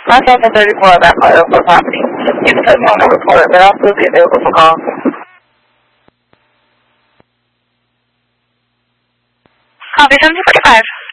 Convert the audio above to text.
Contact 34 about my local property. You can put me on the report, but I'll still be available for calls. Copy 7045.